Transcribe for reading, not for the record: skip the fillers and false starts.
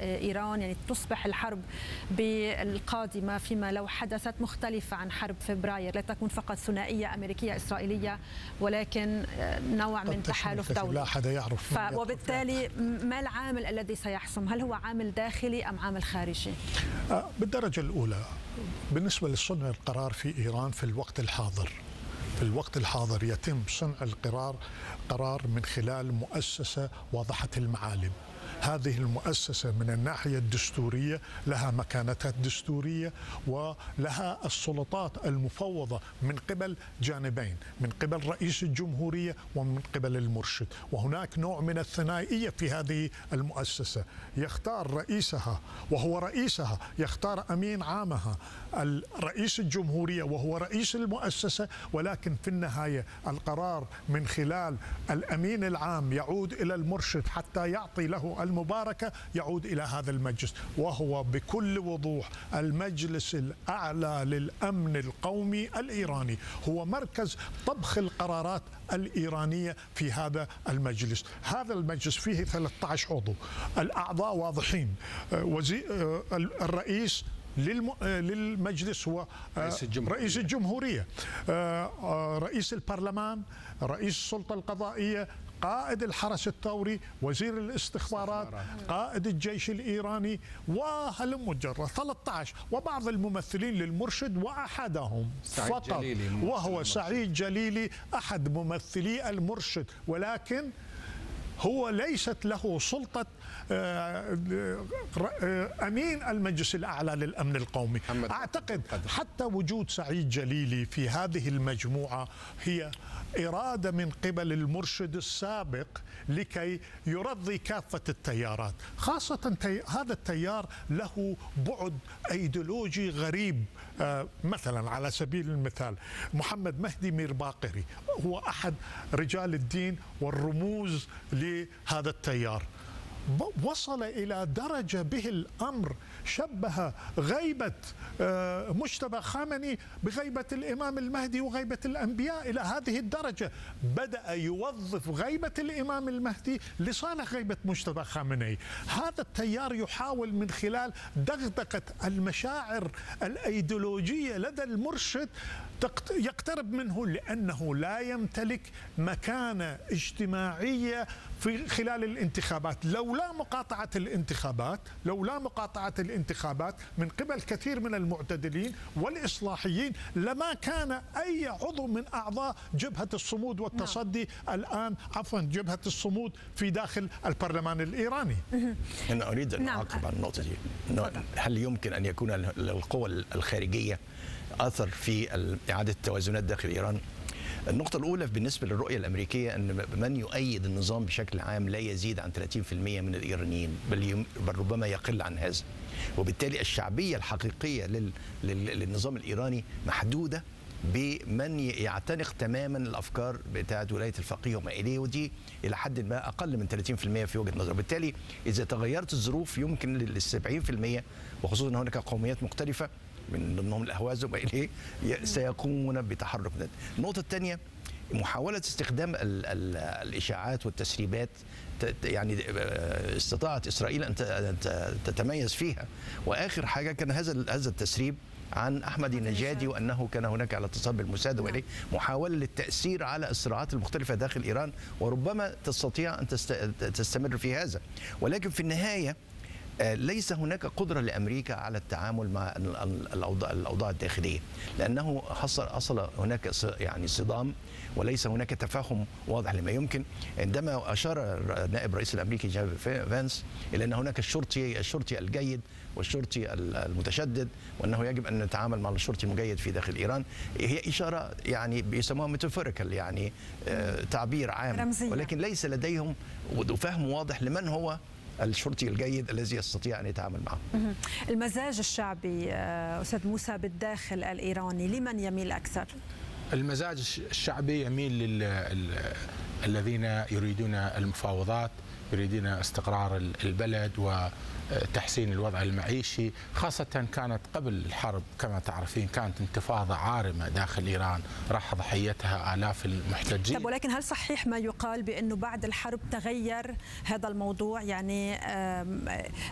إيران، يعني تصبح الحرب بالقادمة فيما لو حدثت مختلفة عن حرب فبراير، لا تكون فقط ثنائية أمريكية إسرائيلية ولكن نوع من تحالف دولي. لا أحد يعرف. وبالتالي ما العامل الذي سيحسم؟ هل هو عامل داخلي أم عامل خارجي؟ بالدرجة الأولى بالنسبة لصنع القرار في إيران في الوقت الحاضر يتم صنع قرار من خلال مؤسسة واضحة المعالم. هذه المؤسسة من الناحية الدستورية لها مكانتها الدستورية ولها السلطات المفوضة من قبل جانبين، من قبل رئيس الجمهورية ومن قبل المرشد، وهناك نوع من الثنائية في هذه المؤسسة. يختار رئيسها وهو رئيسها، يختار أمين عامها رئيس الجمهورية وهو رئيس المؤسسة، ولكن في النهاية القرار من خلال الأمين العام يعود إلى المرشد حتى يعطي له المباركة، يعود إلى هذا المجلس، وهو بكل وضوح المجلس الأعلى للأمن القومي الإيراني، هو مركز طبخ القرارات الإيرانية في هذا المجلس. هذا المجلس فيه 13 عضو، الأعضاء واضحين، الرئيس للمجلس هو رئيس الجمهورية، رئيس البرلمان، رئيس السلطة القضائية، قائد الحرس الثوري، وزير الاستخبارات، قائد الجيش الإيراني، وهلم جرة 13، وبعض الممثلين للمرشد وأحدهم فقط وهو سعيد جليلي أحد ممثلي المرشد، ولكن هو ليست له سلطة أمين المجلس الأعلى للأمن القومي. أعتقد حتى وجود سعيد جليلي في هذه المجموعة هي إرادة من قبل المرشد السابق لكي يرضي كافة التيارات، خاصة هذا التيار له بعد أيديولوجي غريب. مثلا على سبيل المثال محمد مهدي مير باقري هو أحد رجال الدين والرموز لهذا التيار، وصل إلى درجة به الأمر شبه غيبة مجتبى خامنئي بغيبة الإمام المهدي وغيبة الأنبياء. إلى هذه الدرجة بدأ يوظف غيبة الإمام المهدي لصالح غيبة مجتبى خامنئي. هذا التيار يحاول من خلال دغدغة المشاعر الأيديولوجية لدى المرشد يقترب منه، لأنه لا يمتلك مكانة اجتماعية في خلال الانتخابات. لولا مقاطعة الانتخابات من قبل كثير من المعتدلين والإصلاحيين لما كان أي عضو من أعضاء جبهة الصمود والتصدي الآن جبهة الصمود في داخل البرلمان الإيراني. أنا أريد أن أعقب على النقطة دي. هل يمكن أن يكون للقوى الخارجية أثر في إعادة التوازنات داخل إيران؟ النقطة الأولى بالنسبة للرؤية الأمريكية أن من يؤيد النظام بشكل عام لا يزيد عن 30% من الإيرانيين، بل ربما يقل عن هذا، وبالتالي الشعبية الحقيقية للنظام الإيراني محدودة بمن يعتنق تماما الأفكار بتاعة ولاية الفقيه وما إليه، ودي إلى حد ما أقل من 30% في وجهة نظر. وبالتالي إذا تغيرت الظروف يمكن لل 70%، وخصوصا أن هناك قوميات مختلفة من ضمنهم الأهواز وما إليه سيقومون بتحرك. النقطة الثانية محاولة استخدام الإشاعات والتسريبات، يعني استطاعت إسرائيل أن تتميز فيها، وآخر حاجة كان هذا التسريب عن أحمد النجادي وأنه كان هناك على اتصال بالموساد وإليه محاولة للتأثير على الصراعات المختلفة داخل إيران، وربما تستطيع أن تستمر في هذا. ولكن في النهاية ليس هناك قدرة لأمريكا على التعامل مع الأوضاع الداخلية، لأنه حصل هناك يعني صدام وليس هناك تفاهم واضح لما يمكن. عندما أشار نائب الرئيس الأمريكي جيف فانس إلى أن هناك الشرطي الجيد والشرطي المتشدد، وأنه يجب أن نتعامل مع الشرطي المجيد في داخل إيران، هي إشارة يعني بيسموها ميتافوريكال، يعني تعبير عام رمزية. ولكن ليس لديهم فهم واضح لمن هو الشرطي الجيد الذي يستطيع أن يتعامل معه. المزاج الشعبي أستاذ موسى بالداخل الإيراني لمن يميل أكثر؟ المزاج الشعبي يميل الذين يريدون المفاوضات، يريدون استقرار البلد وتحسين الوضع المعيشي، خاصة كانت قبل الحرب كما تعرفين كانت انتفاضة عارمة داخل إيران راح ضحيتها آلاف المحتجين. طب ولكن هل صحيح ما يقال بأنه بعد الحرب تغير هذا الموضوع؟ يعني